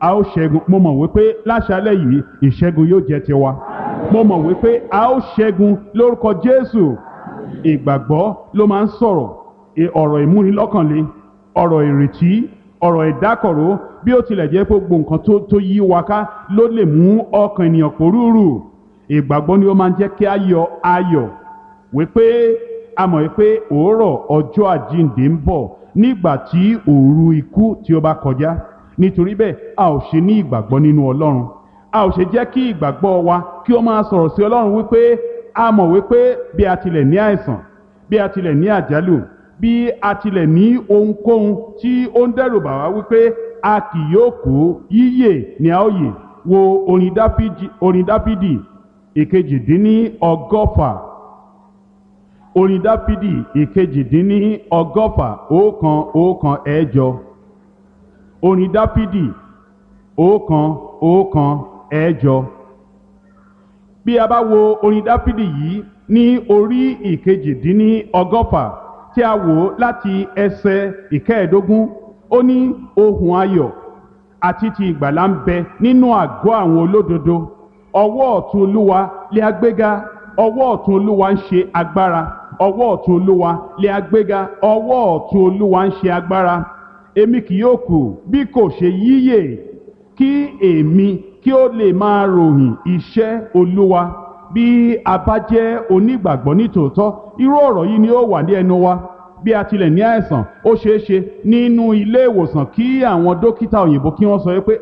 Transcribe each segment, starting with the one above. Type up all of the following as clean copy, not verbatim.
a ó ṣẹ́gun. Mo mọ̀ wípé láṣálẹ́ yìí ìṣẹ́gun yóò jẹ́ tiwa. Mo mọ̀ wípé a ó ṣẹ́gun lórúkọ Jésù. Ìgbàgbọ́ ló máa ń sọ̀rọ̀ ọ̀rọ̀ ìmúnilọ́kànle, ọ̀rọ̀ ìrètí, ọ̀rọ̀ ìdákọ̀ró, bí ó tilẹ̀ jẹ́ pé gbogbo nǹkan tó yí wa ká ló lè mú ọkàn ènìyàn pòrúurù. Ìgbàgbọ́ ni ó máa ń jẹ́ kí a yọ ayọ̀ wípé a mọ̀ wípé òórọ̀ ọjọ́ àjíǹde ń bọ̀ nígbà tí òru ikú tí ó bá kọjá. Nítorí bẹ́ẹ̀ a ò ṣe ní ìgbàgbọ́ nínú Ọlọ́run. A ò ṣe jẹ́ kí ìgbàgbọ́ wa kí ó máa sọ̀rọ̀ sí Ọlọ́run wípé a mọ̀ wípé bí a tilẹ̀ ní àìsàn, bí a tilẹ̀ ní àjálù, bí a tilẹ̀ ní ohunkóhun tí ó ń dẹ́rù bà wá wípé a kì yóò kú, yíyè ni a ó yè. Wo orin Dáfídì ìkejìdínlọ́gọ́fà, orin Dáfídì ìkejìdínlọ́gọ́fà, 1-1-8. Orin Dáfídì 1-1-8. Bí a bá wo orin Dáfídì yìí ní orí ìkejìdínlọ́gọ́fà tí a wò láti ẹsẹ̀ ìkẹẹ̀dógún, ó ní ohùn ayọ̀ àti ti ìgbàlà ń bẹ nínú àgọ́ àwọn olódodo. Ọwọ́ ọ̀tún Olúwa lé agbéga, ọwọ́ ọ̀tún Olúwa ń ṣe agbára, ọwọ́ ọ̀tún Olúwa lé agbéga, ọwọ́ ọ̀tún Olúwa ń ṣe agbára. Èmi kì yóò kù bí kò ṣe yíyè, kí èmi kí ó lè máa ròyìn iṣẹ́ Olúwa. Bí a bá jẹ́ onígbàgbọ́ nítòótọ́, irú ọ̀rọ̀ yìí ni ó wà ní ẹnu wa. Bí a tilẹ̀ ní àìsàn, ó ṣeé ṣe nínú ilé ìwòsàn kí àwọn dókítà òyìnbó kí wọ́n sọ wípé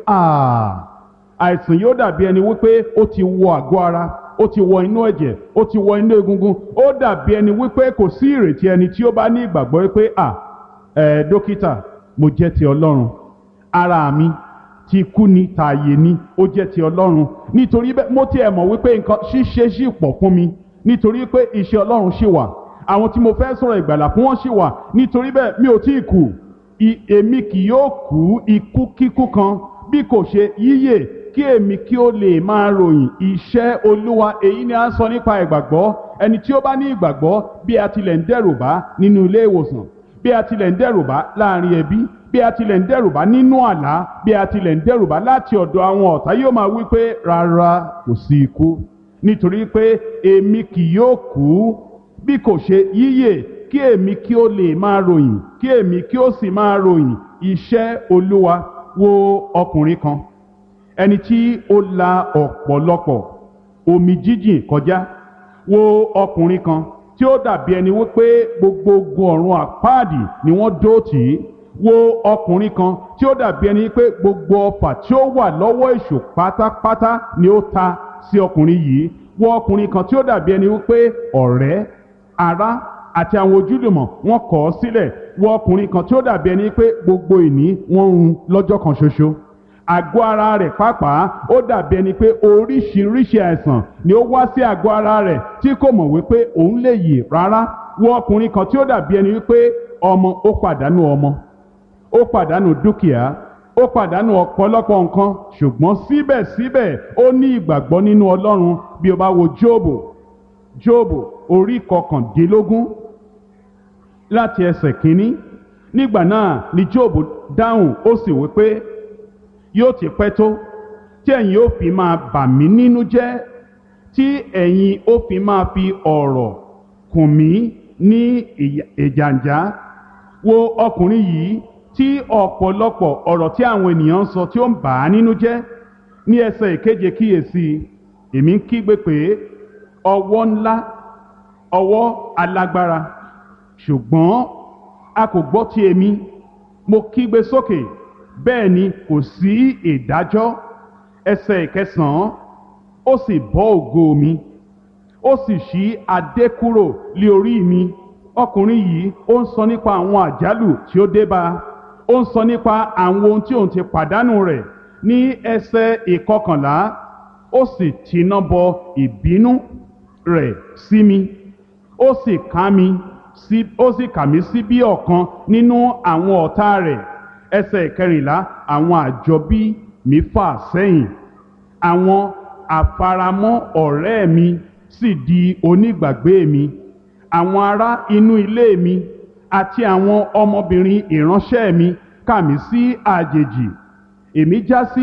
àìsàn yóò dàbí ẹni wípé ó ti wọ àgọ́ ara, ó ti wọ inú ẹ̀jẹ̀, ó ti wọ inú egungun. Ó dàbí ẹni wípé kò sí ìrètí ẹni tí ó bá ní ìgbàgbọ́ wípé dókítà, mo jẹ́ ti Ọlọ́run, ara mi ti kú ni tààyè ni, ó jẹ́ ti Ọlọ́run. Nítorí bẹ́ẹ̀ mo tiẹ̀ mọ̀ wípé nǹkan ṣíṣe ṣì pọ̀ fún mi, nítorí pé iṣẹ́ Ọlọ́run ṣì wà, àwọn tí mo fẹ́ sọ̀rọ̀ ìgbàlà fún wọn ṣì wà. Nítorí bẹ́ẹ̀ mi ò tí ì kú, èmi kì yóò kú ikú kíkú kan bí kò ṣe yíyè, kí èmi kí ó lè máa ròyìn iṣẹ́ Olúwa. Èyí ni a ń sọ nípa ìgbàgbọ́. Ẹni tí ó bá ní ìgbàgbọ́, bí a tilẹ̀ ń dẹ́rùbà nínú ilé ìwòsàn, bí a tilẹ̀ ń dẹ́rùbà láàrin ẹbí, bí a tilẹ̀ ń dẹ́rùbà nínú àlá, bí a tilẹ̀ ń dẹ́rùbà láti ọ̀dọ̀ àwọn ọ̀tá, yóò máa wí pé rárá, kò sí ikú, nítorí pé èmi kì yóò kú bí kò ṣe yíyè, kí èmi kí ó lè máa ròyìn, kí èmi kí ó sì máa ròyìn iṣẹ́ Olúwa. Wo ọkùnrin kan, ẹni tí ó la ọ̀pọ̀lọpọ̀ omi jíjìn kọjá. Wo ọkùnrin kan tí ó dàbí ẹni wípé gbogbo ogun ọ̀run àpáàdì ni wọ́n dó tì í. Wo ọkùnrin kan tí ó dàbí ẹni pé gbogbo ọfà tí ó wà lọ́wọ́ èṣù pátápátá ni ó ta sí ọkùnrin yìí. Wo ọkùnrin kan tí ó dàbí ẹni wípé ọ̀rẹ́, ará àti àwọn ojúlùmọ̀ wọ́n kọ̀ ọ́ sílẹ̀. Wo ọkùnrin kan tí ó dàbí ẹni pé gbogbo ìní wọ́n run lọ́jọ́ kan ṣoṣo. Àgọ́ ara rẹ̀ pàápàá ó dàbí ẹni pé oríṣiríṣi àìsàn ni ó wá sí àgọ́ ara rẹ̀ tí kò mọ̀ wípé òun lè yè rárá. Wo ọkùnrin kan tí ó dàbí ẹni wípé ó pàdánù ọmọ, ó pàdánù dúkìá, ó pàdánù ọ̀pọ̀lọpọ̀ nǹkan, ṣùgbọ́n síbẹ̀síbẹ̀ ó ní ìgbàgbọ́ nínú Ọlọ́run. Bí o bá wo Jóòbù orí 19 láti ẹsẹ̀ 1. Nígbà náà ni Jóòbù dáhùn, ó sì wí pé yóò ti pẹ́ tó tí ẹ̀yin ó fi máa bà mí nínú jẹ́, tí ẹ̀yin ó fi máa fi ọ̀rọ̀ kùn mí ní ìjàǹjá. Wo ọkùnrin yìí tí ọ̀pọ̀lọpọ̀ ọ̀rọ̀ tí àwọn ènìyàn ń sọ tí ó ń bà á nínú jẹ́. Ní ẹsẹ̀ 7 kíyèsí, èmi ń kígbe pé ọwọ́ ńlá, ọwọ́ alágbára, ṣùgbọ́n a kò gbọ́ ti èmi. Mo kígbe sókè, bẹ́ẹ̀ ni kò sí ìdájọ́. Ẹsẹ̀ 9, ó sì bọ́ ògo mi, ó sì ṣí adé kúrò lé orí mi. Ọkùnrin yìí ó ń sọ nípa àwọn àjálù tí ó dé bá, ó ń sọ nípa àwọn ohun tí òun ti pàdánù rẹ̀. Ní ẹsẹ̀ 11, ó sì tiná bọ ìbínú rẹ̀ sí mi, ó sì kà mí sí bí ọ̀kan nínú àwọn ọ̀tá rẹ̀. Ẹsẹ̀ 14, àwọn àjọbí mi fà sẹ́yìn, àwọn àfaramọ́ ọ̀rẹ́ mi sì di onígbàgbé mi. Àwọn ará inú ilé mi àti àwọn ọmọbìnrin ìránṣẹ́ mi kà mí sí àjèjì. Èmi já sí